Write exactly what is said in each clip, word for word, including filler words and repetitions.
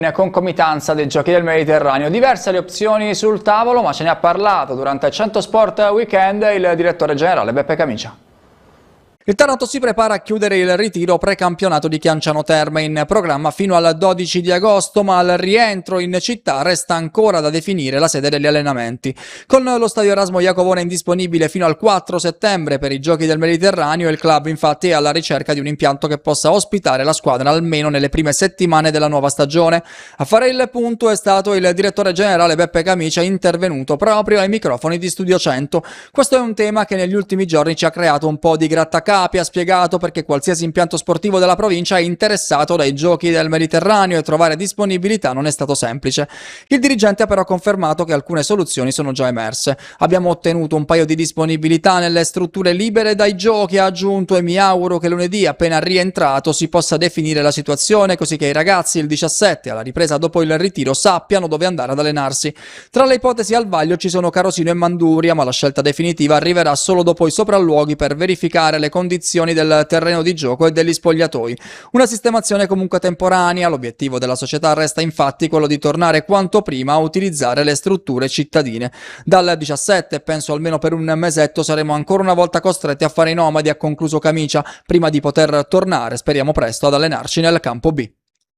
In concomitanza dei Giochi del Mediterraneo. Diverse le opzioni sul tavolo, ma ce ne ha parlato durante il cento Sport Weekend il direttore generale Beppe Camicia. Il Taranto si prepara a chiudere il ritiro precampionato di Chianciano Terme, in programma fino al dodici di agosto, ma al rientro in città resta ancora da definire la sede degli allenamenti. Con lo stadio Erasmo Iacovone indisponibile fino al quattro settembre per i Giochi del Mediterraneo, il club infatti è alla ricerca di un impianto che possa ospitare la squadra almeno nelle prime settimane della nuova stagione. A fare il punto è stato il direttore generale Beppe Camicia, intervenuto proprio ai microfoni di Studio cento. Questo è un tema che negli ultimi giorni ci ha creato un po' di grattacapi. Ha spiegato perché qualsiasi impianto sportivo della provincia è interessato dai Giochi del Mediterraneo e trovare disponibilità non è stato semplice. Il dirigente ha però confermato che alcune soluzioni sono già emerse. Abbiamo ottenuto un paio di disponibilità nelle strutture libere dai Giochi, ha aggiunto, e mi auguro che lunedì, appena rientrato, si possa definire la situazione così che i ragazzi il diciassette, alla ripresa dopo il ritiro, sappiano dove andare ad allenarsi. Tra le ipotesi al vaglio ci sono Carosino e Manduria, ma la scelta definitiva arriverà solo dopo i sopralluoghi per verificare le condizioni del terreno di gioco e degli spogliatoi. Una sistemazione comunque temporanea. L'obiettivo della società resta infatti quello di tornare quanto prima a utilizzare le strutture cittadine. Dal diciassette, penso almeno per un mesetto, saremo ancora una volta costretti a fare i nomadi, ha concluso Camicia, prima di poter tornare, speriamo presto, ad allenarci nel campo B.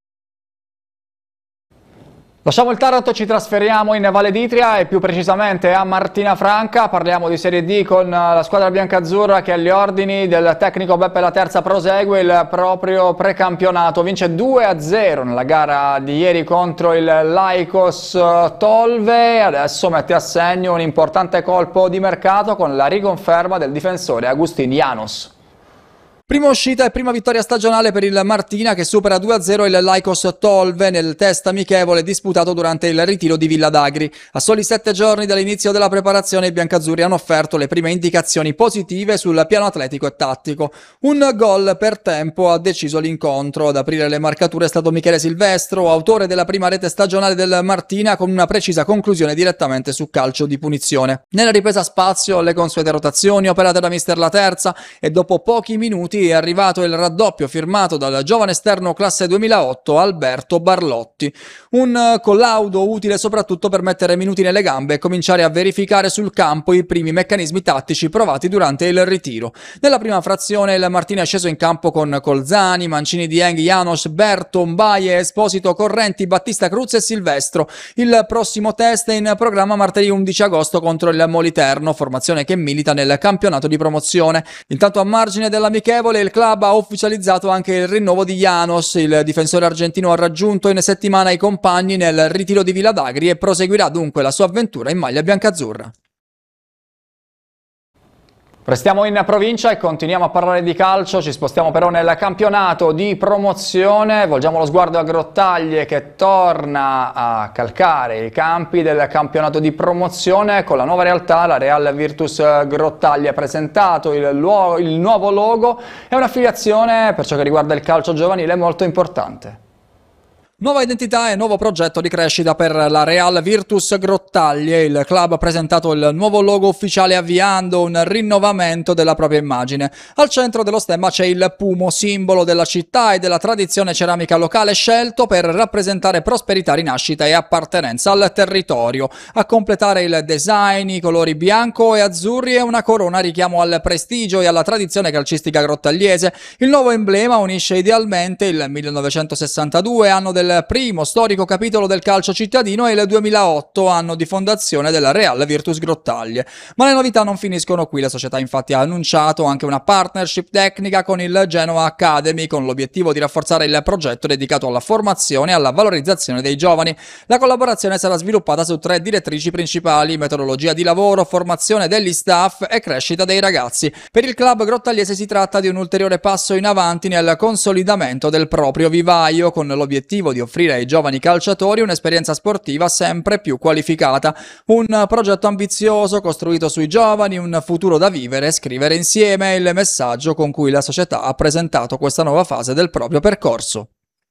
Lasciamo il Taranto e ci trasferiamo in Valle d'Itria e più precisamente a Martina Franca. Parliamo di Serie D con la squadra biancazzurra che agli ordini del tecnico Beppe Laterza prosegue il proprio precampionato. Vince due a zero nella gara di ieri contro il Laikos Tolve. Adesso mette a segno un importante colpo di mercato con la riconferma del difensore Agustin Janos. Prima uscita e prima vittoria stagionale per il Martina, che supera due a zero il Laikos Tolve nel test amichevole disputato durante il ritiro di Villa d'Agri. A soli sette giorni dall'inizio della preparazione i biancazzurri hanno offerto le prime indicazioni positive sul piano atletico e tattico. Un gol per tempo ha deciso l'incontro. Ad aprire le marcature è stato Michele Silvestro, autore della prima rete stagionale del Martina, con una precisa conclusione direttamente su calcio di punizione. Nella ripresa spazio le consuete rotazioni operate da mister Laterza e dopo pochi minuti è arrivato il raddoppio firmato dal giovane esterno classe duemilaotto Alberto Barlotti. Un collaudo utile soprattutto per mettere minuti nelle gambe e cominciare a verificare sul campo i primi meccanismi tattici provati durante il ritiro. Nella prima frazione il Martina è sceso in campo con Colzani, Mancini, Dieng, Janos, Berto, Mbaye, Esposito, Correnti, Battista Cruz e Silvestro. Il prossimo test è in programma martedì undici agosto contro il Moliterno, formazione che milita nel campionato di promozione. Intanto a margine dell'amichevole il club ha ufficializzato anche il rinnovo di Janos. Il difensore argentino ha raggiunto in settimana i compagni nel ritiro di Villa d'Agri e proseguirà dunque la sua avventura in maglia biancazzurra. Restiamo in provincia e continuiamo a parlare di calcio, ci spostiamo però nel campionato di promozione, volgiamo lo sguardo a Grottaglie che torna a calcare i campi del campionato di promozione con la nuova realtà. La Real Virtus Grottaglie ha presentato il, il nuovo logo e un'affiliazione per ciò che riguarda il calcio giovanile molto importante. Nuova identità e nuovo progetto di crescita per la Real Virtus Grottaglie. Il club ha presentato il nuovo logo ufficiale avviando un rinnovamento della propria immagine. Al centro dello stemma c'è il pumo, simbolo della città e della tradizione ceramica locale, scelto per rappresentare prosperità, rinascita e appartenenza al territorio. A completare il design i colori bianco e azzurri e una corona richiamo al prestigio e alla tradizione calcistica grottagliese. Il nuovo emblema unisce idealmente il millenovecentosessantadue, anno del primo storico capitolo del calcio cittadino, e il duemilaotto, anno di fondazione della Real Virtus Grottaglie. Ma le novità non finiscono qui. La società infatti ha annunciato anche una partnership tecnica con il Genoa Academy, con l'obiettivo di rafforzare il progetto dedicato alla formazione e alla valorizzazione dei giovani. La collaborazione sarà sviluppata su tre direttrici principali: metodologia di lavoro, formazione degli staff e crescita dei ragazzi. Per il club grottagliese si tratta di un ulteriore passo in avanti nel consolidamento del proprio vivaio, con l'obiettivo di offrire ai giovani calciatori un'esperienza sportiva sempre più qualificata. Un progetto ambizioso costruito sui giovani, un futuro da vivere e scrivere insieme è il messaggio con cui la società ha presentato questa nuova fase del proprio percorso.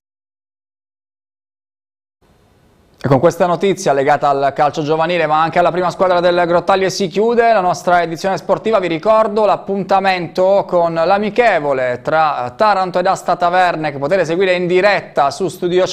E con questa notizia legata al calcio giovanile ma anche alla prima squadra del Grottaglie si chiude la nostra edizione sportiva. Vi ricordo l'appuntamento con l'amichevole tra Taranto ed Asta Taverne che potete seguire in diretta su Studio